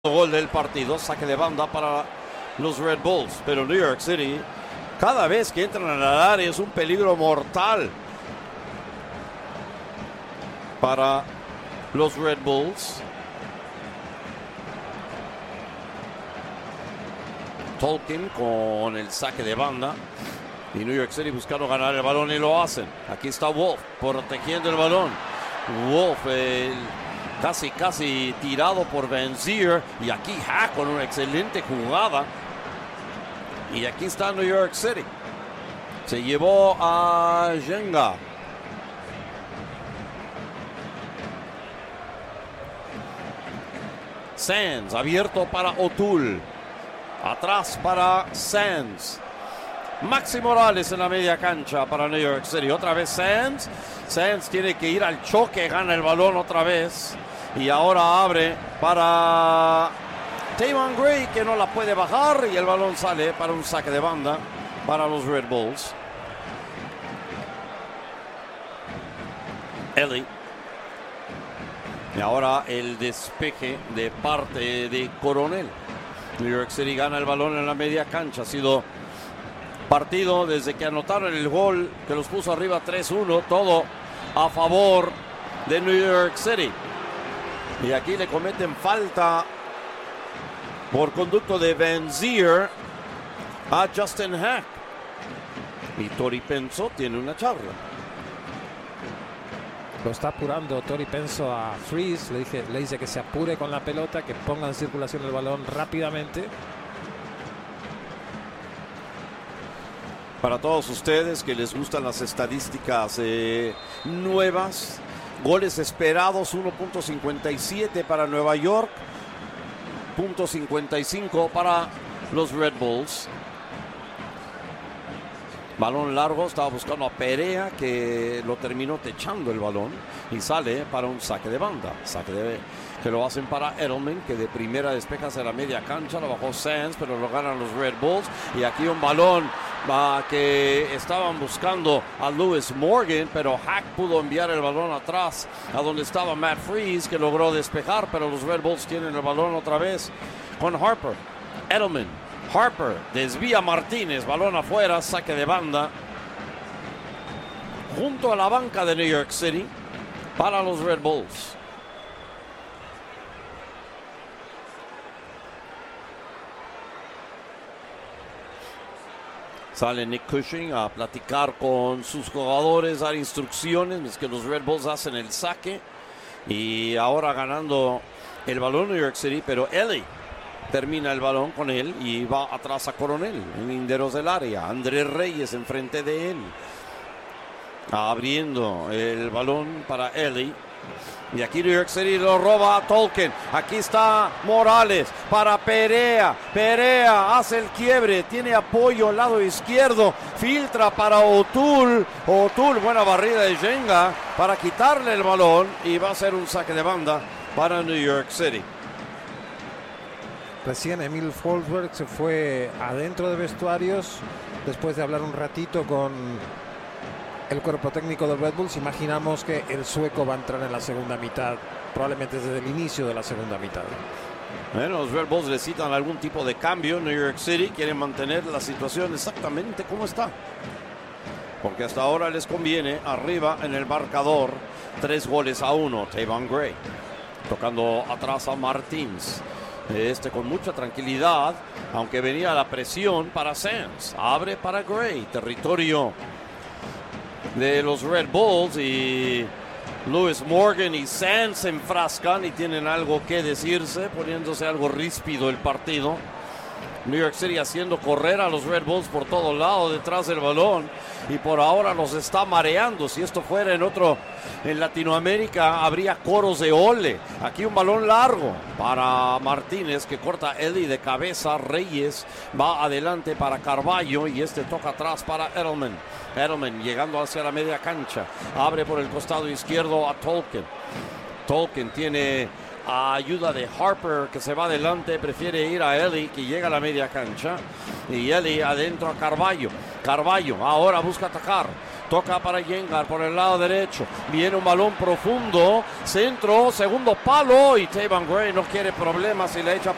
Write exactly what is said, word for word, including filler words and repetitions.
Gol del partido, saque de banda para los Red Bulls, pero New York City cada vez que entran al área es un peligro mortal para los Red Bulls. Tolkien con el saque de banda y New York City buscando ganar el balón y lo hacen. Aquí está Wolf protegiendo el balón. Wolf el casi casi tirado por Vanzeir, y aquí Hack con una excelente jugada, y aquí está New York City. Se llevó a Jenga. Sands abierto para O'Toole, atrás para Sands. Maxi Morales en la media cancha para New York City. Otra vez Sands. Sands tiene que ir al choque, gana el balón otra vez. Y ahora abre para Tayvon Gray, que no la puede bajar. Y el balón sale para un saque de banda para los Red Bulls. Ellie. Y ahora el despeje de parte de Coronel. New York City gana el balón en la media cancha. Ha sido partido desde que anotaron el gol que los puso arriba tres uno, todo a favor de New York City. Y aquí le cometen falta por conducto de Vanzeir a Justin Hack. Y Tori Penso tiene una charla. Lo está apurando Tori Penso a Freeze. Le, dije, le dice que se apure con la pelota, que ponga en circulación el balón rápidamente. Para todos ustedes que les gustan las estadísticas eh, nuevas, goles esperados uno punto cincuenta y siete para Nueva York, punto cincuenta y cinco para los Red Bulls. Balón largo, estaba buscando a Perea, que lo terminó techando el balón y sale para un saque de banda. Saque de que lo hacen para Edelman, que de primera despeja hacia la media cancha, lo bajó Sands, pero lo ganan los Red Bulls. Y aquí un balón uh, que estaban buscando a Lewis Morgan, pero Hack pudo enviar el balón atrás a donde estaba Matt Freeze, que logró despejar, pero los Red Bulls tienen el balón otra vez con Harper. Edelman, Harper, desvía Martínez, balón afuera, saque de banda junto a la banca de New York City para los Red Bulls. Sale Nick Cushing a platicar con sus jugadores, dar instrucciones, es que los Red Bulls hacen el saque. Y ahora ganando el balón New York City, pero Ellie termina el balón con él y va atrás a Coronel en linderos del área. Andrés Reyes enfrente de él, abriendo el balón para Ellie. Y aquí New York City lo roba a Tolkien. Aquí está Morales para Perea. Perea hace el quiebre, tiene apoyo al lado izquierdo, filtra para O'Toole. O'Toole, buena barrida de Jenga para quitarle el balón y va a ser un saque de banda para New York City. Recién Emil Forsberg se fue adentro de vestuarios después de hablar un ratito con el cuerpo técnico de Red Bulls. Imaginamos que el sueco va a entrar en la segunda mitad, probablemente desde el inicio de la segunda mitad. Bueno, los Red Bulls necesitan algún tipo de cambio. New York City quiere mantener la situación exactamente como está, porque hasta ahora les conviene arriba en el marcador, tres goles a uno. Tayvon Gray tocando atrás a Martins. Este con mucha tranquilidad, aunque venía la presión para Sands. Abre para Gray, territorio de los Red Bulls, y Lewis Morgan y Sands se enfrascan y tienen algo que decirse, poniéndose algo ríspido el partido. New York City haciendo correr a los Red Bulls por todo lado detrás del balón, y por ahora los está mareando. Si esto fuera en otro, en Latinoamérica, habría coros de ole. Aquí un balón largo para Martínez, que corta Ellie de cabeza. Reyes va adelante para Carballo, y este toca atrás para Edelman. Edelman llegando hacia la media cancha, abre por el costado izquierdo a Tolkien. Tolkien tiene a ayuda de Harper, que se va adelante, prefiere ir a Ellie, que llega a la media cancha, y Ellie adentro a Carballo. Carballo ahora busca atacar, toca para Jengar por el lado derecho, viene un balón profundo, centro, segundo palo, y Tayvon Gray no quiere problemas y le echa